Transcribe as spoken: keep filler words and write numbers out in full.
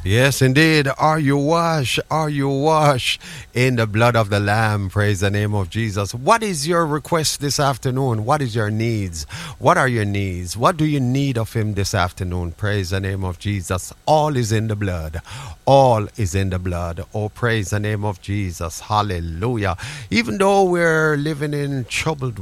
Yes, indeed. Are you washed? Are you washed in the blood of the Lamb? Praise the name of Jesus. What is your request this afternoon? What is your needs? What are your needs? What do you need of Him this afternoon? Praise the name of Jesus. All is in the blood. All is in the blood. Oh, praise the name of Jesus. Hallelujah. Even though we're living in troubled